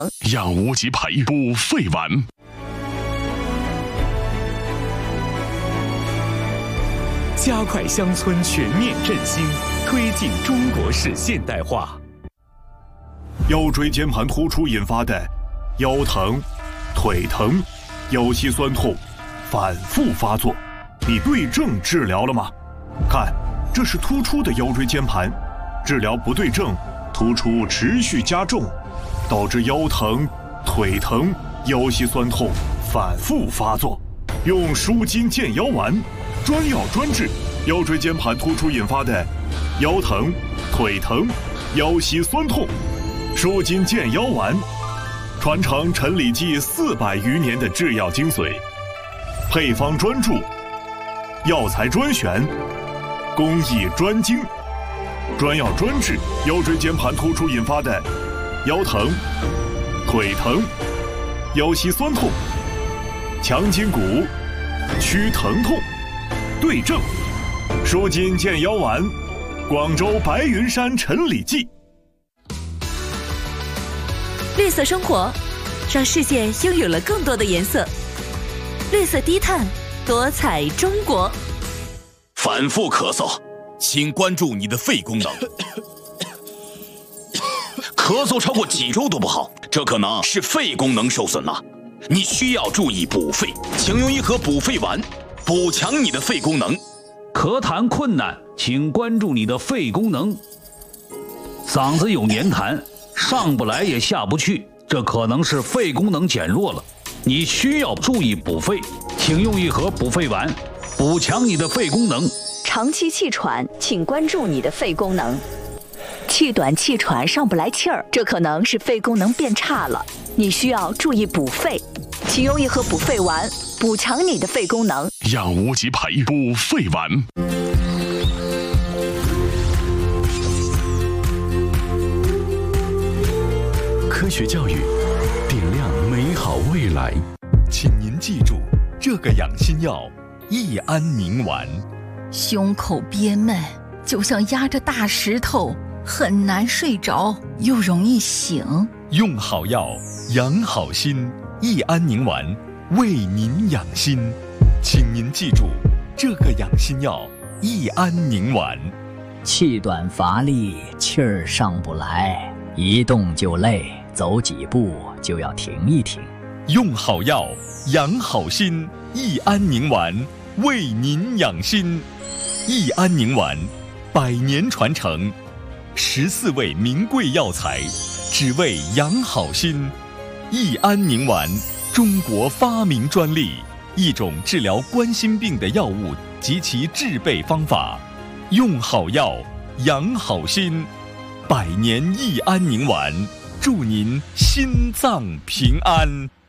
养无极培补肺丸。 加快乡村全面振兴，推进中国式现代化。 腰椎间盘突出引发的腰疼、腿疼、腰膝酸痛反复发作，你对症治疗了吗？看，这是突出的腰椎间盘，治疗不对症，突出持续加重，导致腰疼、腿疼、腰膝酸痛反复发作。用舒筋健腰丸，专药专治腰椎间盘突出引发的腰疼、腿疼、腰膝酸痛。舒筋健腰丸，传承陈李济400余年的制药精髓，配方专注，药材专选，工艺专精，专药专治腰椎间盘突出引发的腰疼、腿疼、腰膝酸痛，强筋骨，祛疼痛，对症。舒筋健腰丸，广州白云山陈李济。 绿色生活，让世界拥有了更多的颜色。绿色低碳，多彩中国。 反复咳嗽，请关注你的肺功能。咳嗽超过几周都不好，这可能是肺功能受损了。你需要注意补肺，请用一盒补肺丸，补强你的肺功能。 咳痰困难，请关注你的肺功能。嗓子有黏痰，上不来也下不去，这可能是肺功能减弱了。你需要注意补肺，请用一盒补肺丸，补强你的肺功能。 长期气喘，请关注你的肺功能。气短气喘上不来气儿，这可能是肺功能变差了，你需要注意补肺，请用一盒补肺丸，补强你的肺功能。 养无极培补肺丸。 科学教育，点亮美好未来。请您记住，这个养心药益安宁丸。 胸口憋闷，就像压着大石头，很难睡着，又容易醒。 用好药，养好心，益安宁丸为您养心。请您记住，这个养心药益安宁丸。 气短乏力，气儿上不来，一动就累，走几步就要停一停。 用好药，养好心，益安宁丸为您养心。益安宁丸100年传承，14味名贵药材，只为养好心。益安宁丸，中国发明专利，一种治疗冠心病的药物及其制备方法。用好药，养好心，100年益安宁丸，祝您心脏平安。